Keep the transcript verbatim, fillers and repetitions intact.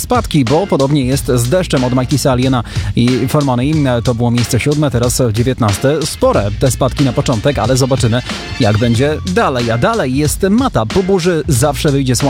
spadki, bo podobnie jest z Deszczem od Mikey'sa Aliena i For Money. To było miejsce siódme, teraz dziewiętnaste. Spore te spadki na początek, ale zobaczymy, jak będzie dalej. A dalej jest Mata. Po burzy zawsze wyjdzie słońce.